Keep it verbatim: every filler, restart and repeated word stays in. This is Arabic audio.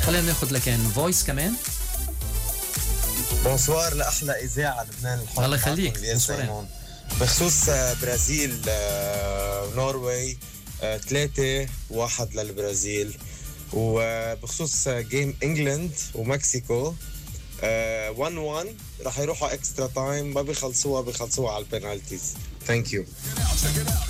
خلينا ناخد لكن فويس كمان. بونسوار لأحلى إذاعة لبنان الحب. الله يخليك. بخصوص برازيل نوروي ثلاثة واحد للبرازيل. وبخصوص جيم انجلند ومكسيكو واحد واحد راح يروحوا اكسترا تايم، ما بيخلصوها بيخلصوها على البنالتيز. ثانك يو.